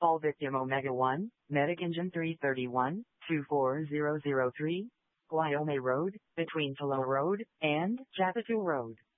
Call victim Omega 1, Medic Engine 331, 24003, Guayome Road, between Tolo Road and Japatu Road.